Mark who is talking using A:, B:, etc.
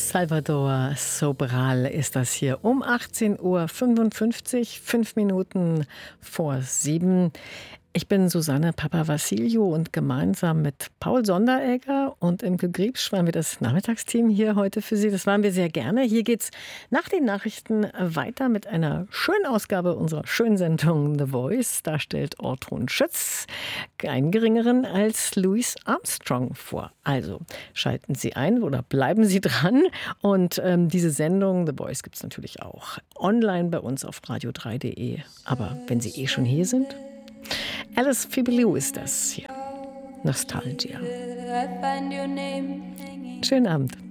A: Salvador Sobral ist das hier um 18:55 Uhr, 5 Minuten vor 7. Ich bin Susanne Papavassiliou und gemeinsam mit Paul Sonderegger und Imke Griebsch waren wir das Nachmittagsteam hier heute für Sie. Das waren wir sehr gerne. Hier geht's nach den Nachrichten weiter mit einer schönen Ausgabe unserer schönen Sendung The Voice. Da stellt Ortrun Schütz keinen geringeren als Louis Armstrong vor. Also schalten Sie ein oder bleiben Sie dran. Und diese Sendung The Voice gibt es natürlich auch online bei uns auf radio3.de. Aber wenn Sie schon hier sind, Alice Fibeliu ist das hier. Nostalgia. Schönen Abend.